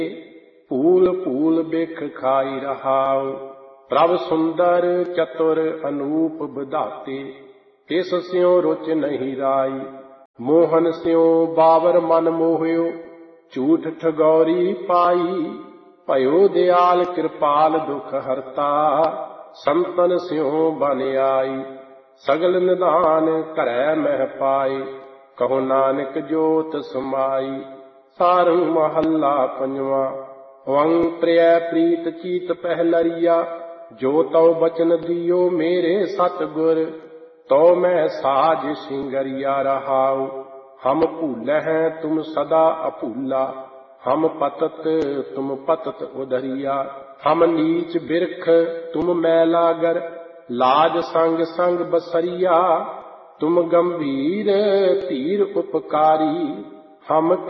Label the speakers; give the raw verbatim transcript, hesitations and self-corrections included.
Speaker 1: फूल फूल बिख खाई रहाओ। प्रभ सुंदर चतुर अनूप विधाते, तिस स्यों रुच नहीं राई। मोहन स्यों बावर मन मोह्यो, झूठ ठगौरी पाई। भयो दयाल कृपाल दुख हरता, संतन स्यों बन आई। सगल निदान करै मह पाए, कहो नानक जोत समाई। सारंग महला पंजवा। वंग प्रिय प्रीत चीत पहलरिया, जो तव बचन दियो मेरे सतगुर। तो मैं साज सिंगरिया रहाऊ, हम भूल हैं तुम सदा अभूला। हम पतत तुम पतत उधरिया, हम नीच बिरख तुम मैलागर। लाज संग संग बसरिया, तुम गंभीर धीर उपकारी। हम